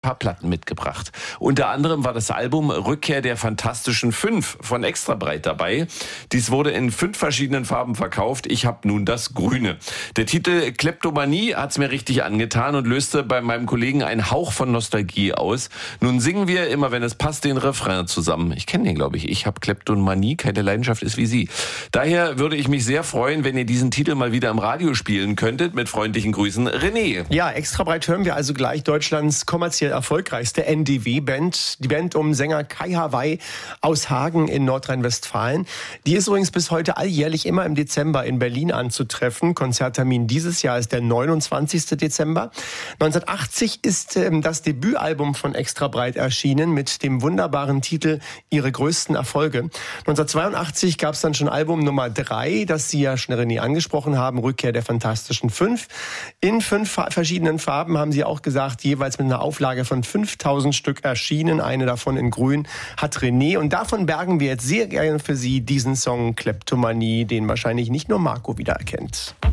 paar Platten mitgebracht. Unter anderem war das Album Rückkehr der Fantastischen Fünf von Extrabreit dabei. Dies wurde in 5 verschiedenen Farben verkauft. Ich habe nun das Grüne. Der Titel Kleptomanie hat's mir richtig angetan und löste bei meinem Kollegen einen Hauch von Nostalgie aus. Nun singen wir immer, wenn es passt, den Refrain zusammen. Ich kenne den, glaube ich. Ich habe Kleptomanie, keine Leidenschaft ist wie Sie. Daher würde ich mich sehr freuen, wenn ihr diesen Titel mal wieder im Radio spielen könntet. Mit freundlichen Grüßen, René. Ja, Extrabreit hören wir also gleich, Deutschlands kommerziell erfolgreichste NDW-Band. Die Band um Sänger Kai Hawaii aus Hagen in Nordrhein-Westfalen. Die ist übrigens bis heute alljährlich immer im Dezember in Berlin anzutreffen. Konzerttermin dieses Jahr ist der 29. Dezember. 1980 ist das Debütalbum von Extrabreit erschienen mit dem wunderbaren Titel Ihre größten Erfolge. 1982 gab es dann schon Album Nummer 3, das Sie ja schon René angesprochen haben, Rückkehr der Fantastischen Fünf. In 5 verschiedenen Farben, haben Sie auch gesagt, jeweils mit einer Auflage von 5000 Stück erschienen. Eine davon in Grün hat René. Und davon bergen wir jetzt sehr gerne für Sie diesen Song Kleptomanie, den wahrscheinlich nicht nur Marco wiedererkennt.